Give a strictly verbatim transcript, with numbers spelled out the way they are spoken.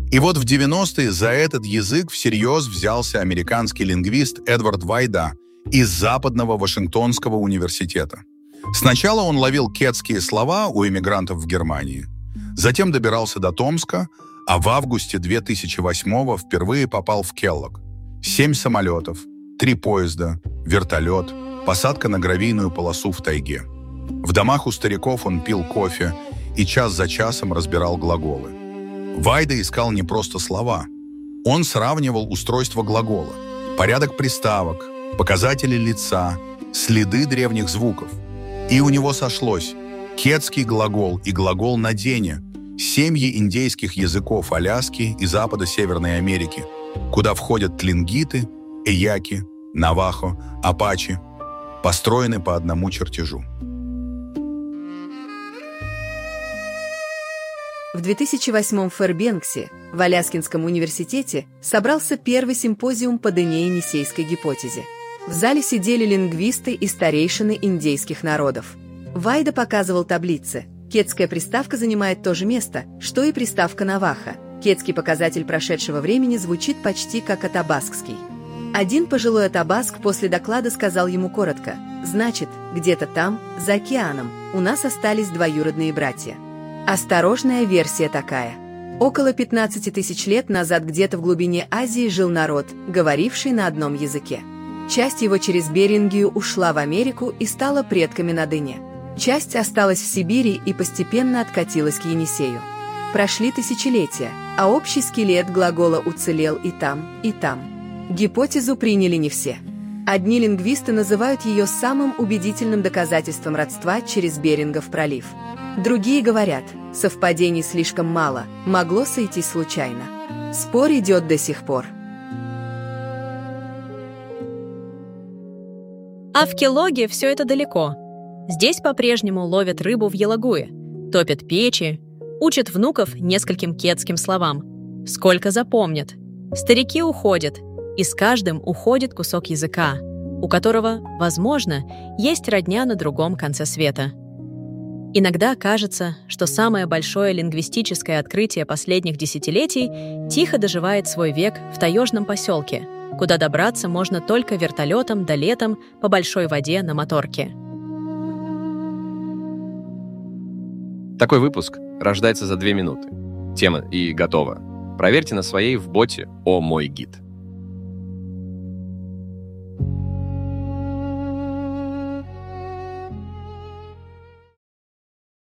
И вот в девяностые за этот язык всерьез взялся американский лингвист Эдвард Вайда из Западного Вашингтонского университета. Сначала он ловил кетские слова у эмигрантов в Германии, затем добирался до Томска, а в августе две тысячи восьмого впервые попал в Келлог. Семь самолетов, три поезда, вертолет, посадка на гравийную полосу в тайге. В домах у стариков он пил кофе и час за часом разбирал глаголы. Вайда искал не просто слова. Он сравнивал устройство глагола, порядок приставок, показатели лица, следы древних звуков. И у него сошлось кетский глагол и глагол на дене, семьи индейских языков Аляски и Запада Северной Америки, куда входят тлингиты, эяки, навахо, апачи, построены по одному чертежу. В две тысячи восьмом в Фэрбенксе, в Аляскинском университете, собрался первый симпозиум по Дыне-Енисейской гипотезе. В зале сидели лингвисты и старейшины индейских народов. Вайда показывал таблицы. Кетская приставка занимает то же место, что и приставка навахо. Кетский показатель прошедшего времени звучит почти как атабаскский. Один пожилой атабаск после доклада сказал ему коротко: «Значит, где-то там, за океаном, у нас остались двоюродные братья». Осторожная версия такая. Около пятнадцати тысяч лет назад где-то в глубине Азии жил народ, говоривший на одном языке. Часть его через Берингию ушла в Америку и стала предками на Дыне. Часть осталась в Сибири и постепенно откатилась к Енисею. Прошли тысячелетия, а общий скелет глагола уцелел и там, и там. Гипотезу приняли не все. Одни лингвисты называют ее самым убедительным доказательством родства через Берингов пролив. Другие говорят, совпадений слишком мало, могло сойтись случайно. Спор идет до сих пор. А в Келлоге все это далеко. Здесь по-прежнему ловят рыбу в Елагуе, топят печи, учат внуков нескольким кетским словам. Сколько запомнят. Старики уходят, и с каждым уходит кусок языка, у которого, возможно, есть родня на другом конце света. Иногда кажется, что самое большое лингвистическое открытие последних десятилетий тихо доживает свой век в таежном поселке, куда добраться можно только вертолетом да летом по большой воде на моторке. Такой выпуск рождается за две минуты. Тема и готова. Проверьте на своей в боте «О мой гид».